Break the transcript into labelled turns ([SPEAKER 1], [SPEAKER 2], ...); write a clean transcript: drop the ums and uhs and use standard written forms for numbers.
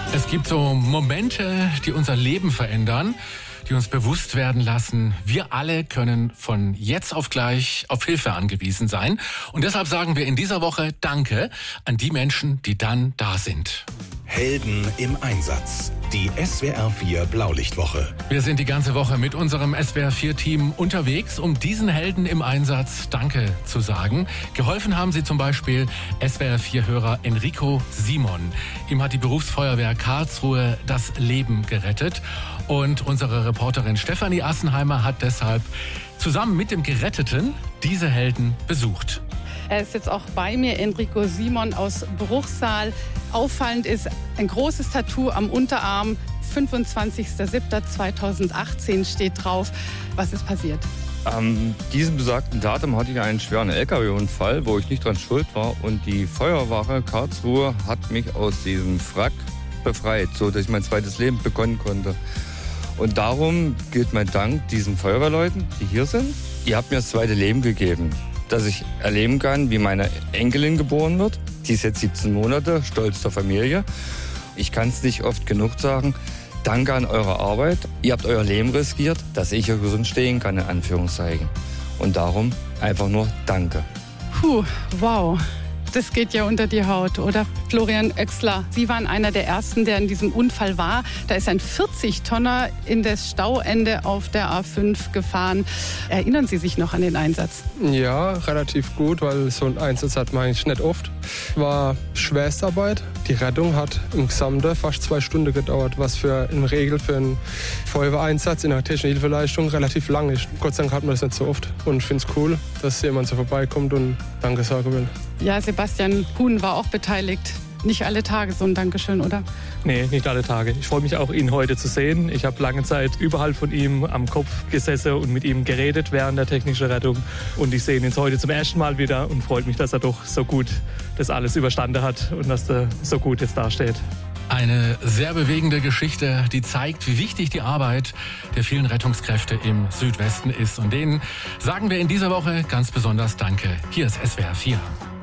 [SPEAKER 1] Es gibt so Momente, die unser Leben verändern, die uns bewusst werden lassen, wir alle können von jetzt auf gleich auf Hilfe angewiesen sein. Und deshalb sagen wir in dieser Woche Danke an die Menschen, die dann da sind.
[SPEAKER 2] Helden im Einsatz. Die SWR 4 Blaulichtwoche.
[SPEAKER 1] Wir sind die ganze Woche mit unserem SWR 4 Team unterwegs, um diesen Helden im Einsatz Danke zu sagen. Geholfen haben sie zum Beispiel SWR 4 Hörer Enrico Simon. Ihm hat die Berufsfeuerwehr Karlsruhe das Leben gerettet. Und unsere Reporterin Stefanie Assenheimer hat deshalb zusammen mit dem Geretteten diese Helden besucht.
[SPEAKER 3] Er ist jetzt auch bei mir, Enrico Simon aus Bruchsal. Auffallend ist ein großes Tattoo am Unterarm. 25.07.2018 steht drauf. Was ist passiert?
[SPEAKER 4] An diesem besagten Datum hatte ich einen schweren LKW-Unfall, wo ich nicht dran schuld war. Und die Feuerwache Karlsruhe hat mich aus diesem Wrack befreit, sodass ich mein zweites Leben begonnen konnte. Und darum gilt mein Dank diesen Feuerwehrleuten, die hier sind. Ihr habt mir das zweite Leben gegeben, dass ich erleben kann, wie meine Enkelin geboren wird. Die ist jetzt 17 Monate, stolz der Familie. Ich kann es nicht oft genug sagen. Danke an eure Arbeit. Ihr habt euer Leben riskiert, dass ich hier gesund stehen kann, in Anführungszeichen. Und darum einfach nur Danke.
[SPEAKER 3] Puh, wow. Das geht ja unter die Haut, oder? Florian Oechsler, Sie waren einer der Ersten, der in diesem Unfall war. Da ist ein 40-Tonner in das Stauende auf der A5 gefahren. Erinnern Sie sich noch an den Einsatz?
[SPEAKER 5] Ja, relativ gut, weil so ein Einsatz hat man eigentlich nicht oft. War Schwerstarbeit. Die Rettung hat im Gesamten fast 2 Stunden gedauert, was in Regel für einen Feuerwehreinsatz in der technischen Hilfeleistung relativ lang ist. Gott sei Dank hat man das nicht so oft. Und ich finde es cool, dass jemand so vorbeikommt und Danke sagen will.
[SPEAKER 3] Ja, Sebastian Huhn war auch beteiligt. Nicht alle Tage so ein Dankeschön, oder?
[SPEAKER 6] Nee, nicht alle Tage. Ich freue mich auch, ihn heute zu sehen. Ich habe lange Zeit überall von ihm am Kopf gesessen und mit ihm geredet während der technischen Rettung. Und ich sehe ihn jetzt heute zum ersten Mal wieder und freut mich, dass er doch so gut das alles überstanden hat und dass er so gut jetzt dasteht.
[SPEAKER 1] Eine sehr bewegende Geschichte, die zeigt, wie wichtig die Arbeit der vielen Rettungskräfte im Südwesten ist. Und denen sagen wir in dieser Woche ganz besonders Danke. Hier ist SWR 4.